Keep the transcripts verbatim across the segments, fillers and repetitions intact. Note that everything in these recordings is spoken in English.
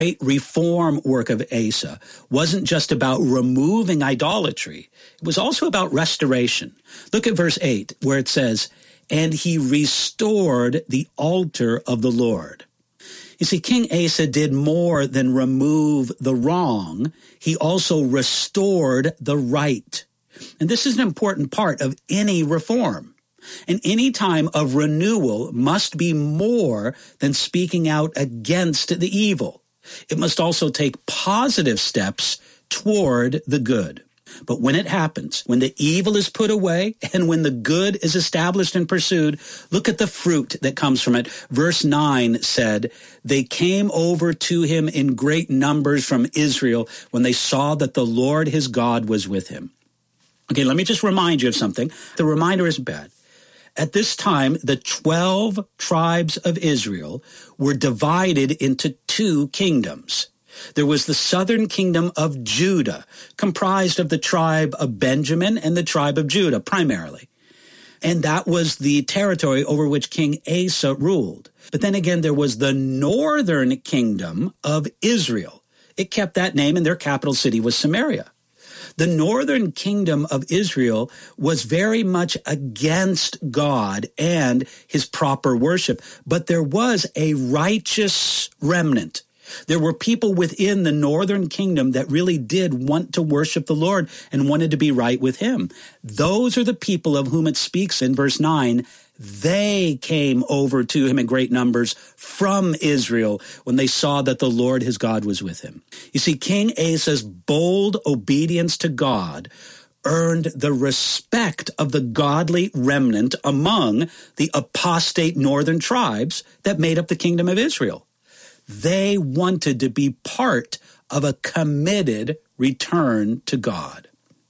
great reform work of Asa wasn't just about removing idolatry. It was also about restoration. Look at verse eight, where it says, "And he restored the altar of the Lord." You see, King Asa did more than remove the wrong. He also restored the right. And this is an important part of any reform. And any time of renewal must be more than speaking out against the evil. It must also take positive steps toward the good. But when it happens, when the evil is put away and when the good is established and pursued, look at the fruit that comes from it. Verse nine said, "They came over to him in great numbers from Israel when they saw that the Lord his God was with him." Okay, let me just remind you of something. The reminder is bad. At this time, the twelve tribes of Israel were divided into two kingdoms. There was the southern kingdom of Judah, comprised of the tribe of Benjamin and the tribe of Judah, primarily. And that was the territory over which King Asa ruled. But then again, there was the northern kingdom of Israel. It kept that name, and their capital city was Samaria. The northern kingdom of Israel was very much against God and his proper worship, but there was a righteous remnant. There were people within the northern kingdom that really did want to worship the Lord and wanted to be right with him. Those are the people of whom it speaks in verse nine. They came over to him in great numbers from Israel when they saw that the Lord his God was with him. You see, King Asa's bold obedience to God earned the respect of the godly remnant among the apostate northern tribes that made up the kingdom of Israel. They wanted to be part of a committed return to God.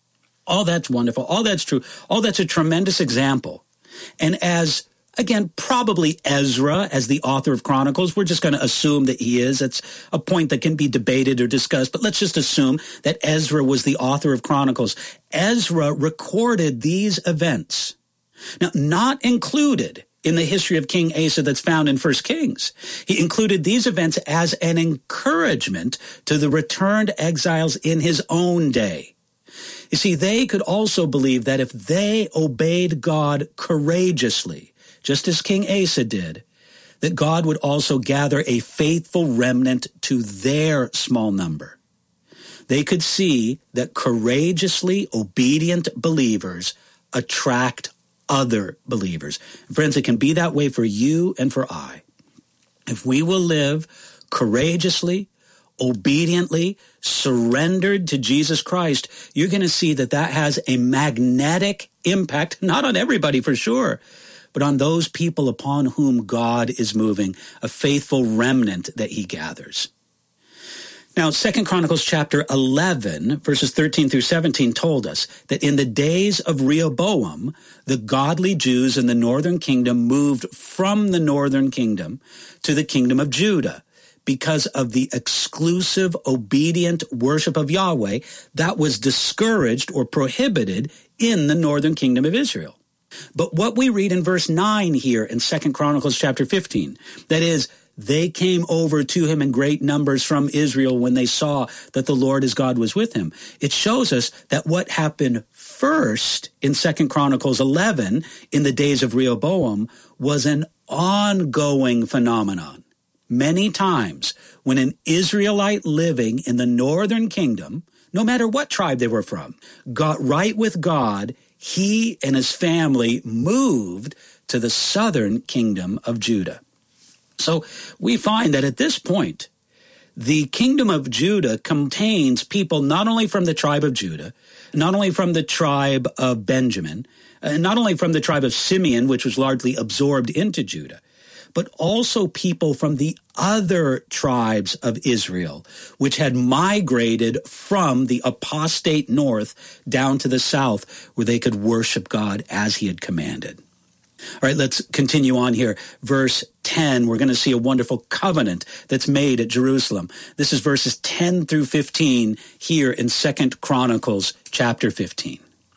All that's wonderful. All that's true. All that's a tremendous example. And as, again, probably Ezra, as the author of Chronicles, we're just going to assume that he is. It's a point that can be debated or discussed, but let's just assume that Ezra was the author of Chronicles. Ezra recorded these events. Now, not included in the history of King Asa that's found in First Kings. He included these events as an encouragement to the returned exiles in his own day. You see, they could also believe that if they obeyed God courageously, just as King Asa did, that God would also gather a faithful remnant to their small number. They could see that courageously obedient believers attract other believers. Friends, it can be that way for you and for I. If we will live courageously, obediently, surrendered to Jesus Christ, you're going to see that that has a magnetic impact, not on everybody for sure, but on those people upon whom God is moving, a faithful remnant that he gathers. Now, Second Chronicles chapter eleven, verses thirteen through seventeen told us that in the days of Rehoboam, the godly Jews in the northern kingdom moved from the northern kingdom to the kingdom of Judah because of the exclusive, obedient worship of Yahweh that was discouraged or prohibited in the northern kingdom of Israel. But what we read in verse nine here in Second Chronicles chapter fifteen, that is, they came over to him in great numbers from Israel when they saw that the Lord his God was with him. It shows us that what happened first in Second Chronicles eleven in the days of Rehoboam was an ongoing phenomenon. Many times when an Israelite living in the northern kingdom, no matter what tribe they were from, got right with God, he and his family moved to the southern kingdom of Judah. So we find that at this point, the kingdom of Judah contains people not only from the tribe of Judah, not only from the tribe of Benjamin, and not only from the tribe of Simeon, which was largely absorbed into Judah, but also people from the other tribes of Israel, which had migrated from the apostate north down to the south, where they could worship God as he had commanded. All right, let's continue on here. Verse ten, we're going to see a wonderful covenant that's made at Jerusalem. This is verses ten through fifteen here in Second Chronicles chapter fifteen.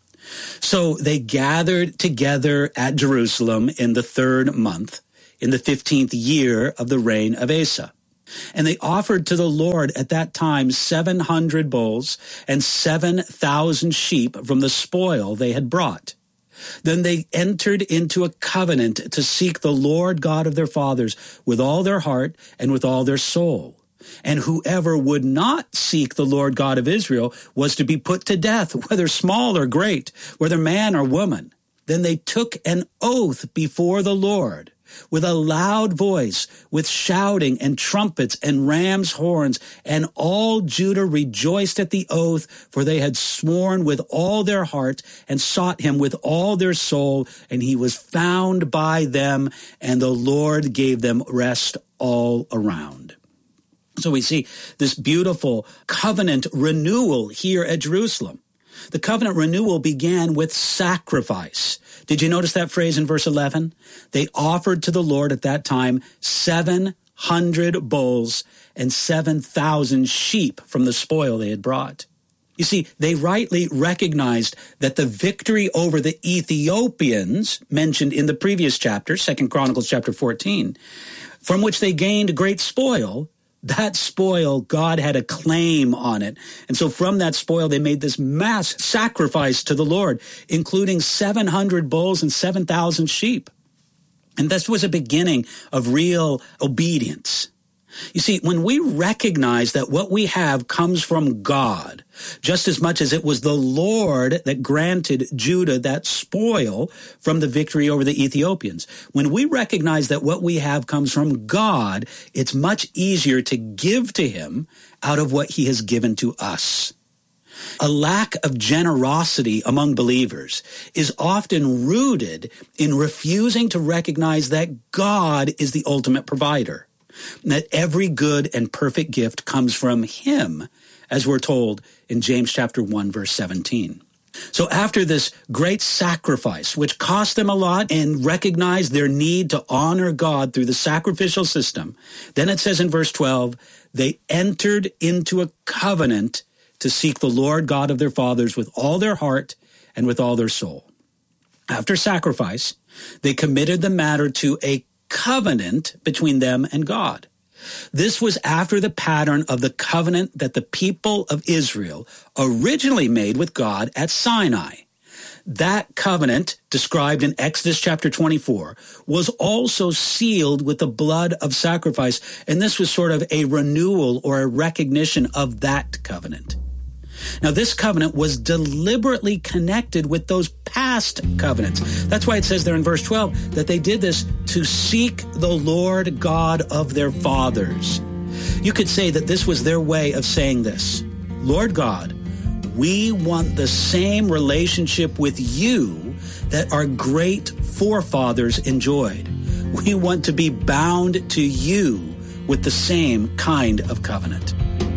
So they gathered together at Jerusalem in the third month, in the fifteenth year of the reign of Asa. And they offered to the Lord at that time seven hundred bulls and seven thousand sheep from the spoil they had brought. Then they entered into a covenant to seek the Lord God of their fathers with all their heart and with all their soul. And whoever would not seek the Lord God of Israel was to be put to death, whether small or great, whether man or woman. Then they took an oath before the Lord with a loud voice, with shouting and trumpets and ram's horns, and all Judah rejoiced at the oath, for they had sworn with all their heart and sought him with all their soul, and he was found by them, and the Lord gave them rest all around. So we see this beautiful covenant renewal here at Jerusalem. The covenant renewal began with sacrifice. Did you notice that phrase in verse eleven? They offered to the Lord at that time seven hundred bulls and seven thousand sheep from the spoil they had brought. You see, they rightly recognized that the victory over the Ethiopians, mentioned in the previous chapter, Second Chronicles chapter fourteen, from which they gained great spoil, that spoil, God had a claim on it. And so from that spoil, they made this mass sacrifice to the Lord, including seven hundred bulls and seven thousand sheep. And this was a beginning of real obedience. You see, when we recognize that what we have comes from God, just as much as it was the Lord that granted Judah that spoil from the victory over the Ethiopians, when we recognize that what we have comes from God, it's much easier to give to him out of what he has given to us. A lack of generosity among believers is often rooted in refusing to recognize that God is the ultimate provider, that every good and perfect gift comes from him, as we're told in James chapter one, verse seventeen. So after this great sacrifice, which cost them a lot and recognized their need to honor God through the sacrificial system, then it says in verse twelve, they entered into a covenant to seek the Lord God of their fathers with all their heart and with all their soul. After sacrifice, they committed the matter to a covenant between them and God. This was after the pattern of the covenant that the people of Israel originally made with God at Sinai. That covenant, described in Exodus chapter twenty-four, was also sealed with the blood of sacrifice, and this was sort of a renewal or a recognition of that covenant. Now, this covenant was deliberately connected with those past covenants. That's why it says there in verse twelve that they did this to seek the Lord God of their fathers. You could say that this was their way of saying this: Lord God, we want the same relationship with you that our great forefathers enjoyed. We want to be bound to you with the same kind of covenant.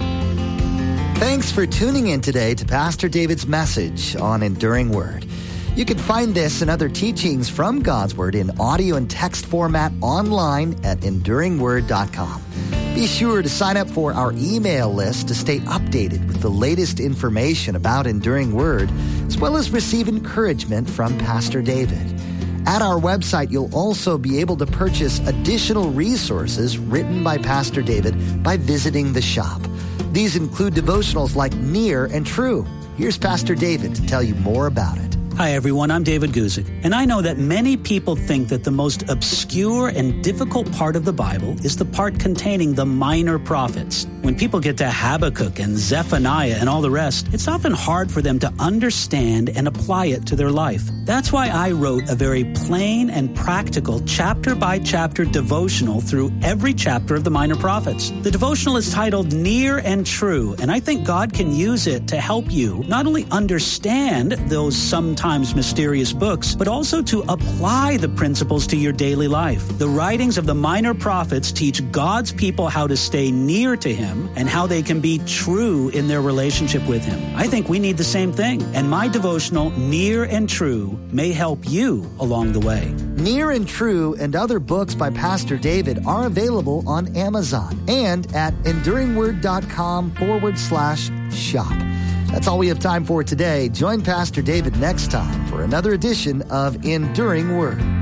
Thanks for tuning in today to Pastor David's message on Enduring Word. You can find this and other teachings from God's Word in audio and text format online at enduring word dot com. Be sure to sign up for our email list to stay updated with the latest information about Enduring Word, as well as receive encouragement from Pastor David. At our website, you'll also be able to purchase additional resources written by Pastor David by visiting the shop. These include devotionals like Near and True. Here's Pastor David to tell you more about it. Hi, everyone. I'm David Guzik, and I know that many people think that the most obscure and difficult part of the Bible is the part containing the minor prophets. When people get to Habakkuk and Zephaniah and all the rest, it's often hard for them to understand and apply it to their life. That's why I wrote a very plain and practical chapter-by-chapter devotional through every chapter of the minor prophets. The devotional is titled Near and True, and I think God can use it to help you not only understand those sometimes mysterious books, but also to apply the principles to your daily life. The writings of the minor prophets teach God's people how to stay near to him and how they can be true in their relationship with him. I think we need the same thing, and my devotional, Near and True, may help you along the way. Near and True and other books by Pastor David are available on Amazon and at enduringword.com forward slash shop. That's all we have time for today. Join Pastor David next time for another edition of Enduring Word.